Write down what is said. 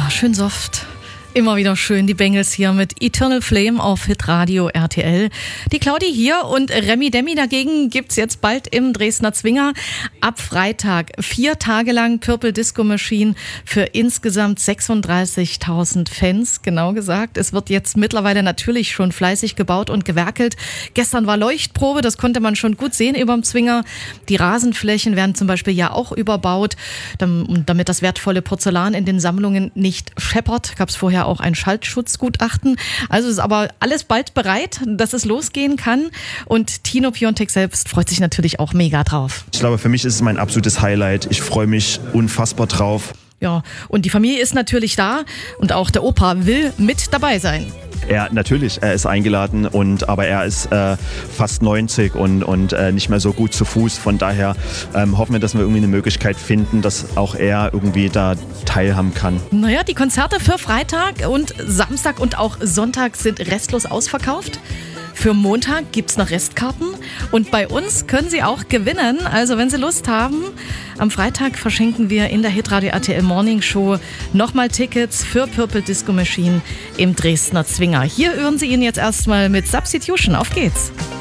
Ja, schön soft. Immer wieder schön, die Bengals hier mit Eternal Flame auf Hitradio RTL. Die Claudi hier und Remi Demi dagegen gibt's jetzt bald im Dresdner Zwinger. Ab Freitag 4 Tage lang Purple Disco Machine für insgesamt 36.000 Fans, genau gesagt. Es wird jetzt mittlerweile natürlich schon fleißig gebaut und gewerkelt. Gestern war Leuchtprobe, das konnte man schon gut sehen überm Zwinger. Die Rasenflächen werden zum Beispiel ja auch überbaut, damit das wertvolle Porzellan in den Sammlungen nicht scheppert. Gab's vorher auch ein Schallschutzgutachten. Also ist aber alles bald bereit, dass es losgehen kann. Und Tino Piontek selbst freut sich natürlich auch mega drauf. Ich glaube, für mich ist es mein absolutes Highlight. Ich freue mich unfassbar drauf. Ja, und die Familie ist natürlich da und auch der Opa will mit dabei sein. Ja, natürlich, er ist eingeladen, aber er ist fast 90 und nicht mehr so gut zu Fuß. Von daher hoffen wir, dass wir irgendwie eine Möglichkeit finden, dass auch er irgendwie da teilhaben kann. Naja, die Konzerte für Freitag und Samstag und auch Sonntag sind restlos ausverkauft. Für Montag gibt's noch Restkarten und bei uns können Sie auch gewinnen. Also wenn Sie Lust haben, am Freitag verschenken wir in der Hitradio RTL Morning Show nochmal Tickets für Purple Disco Machine im Dresdner Zwinger. Hier hören Sie ihn jetzt erstmal mit Substitution. Auf geht's!